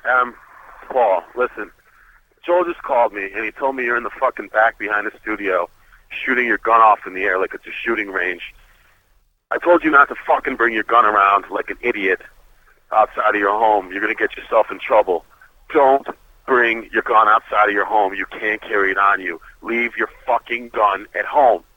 Paul, listen. Joel just called me, and he told me you're in the fucking back behind the studio shooting your gun off in the air like it's a shooting range. I told you not to fucking bring your gun around like an idiot outside of your home. You're going to get yourself in trouble. Don't bring your gun outside of your home. You can't carry it on you. Leave your fucking gun at home.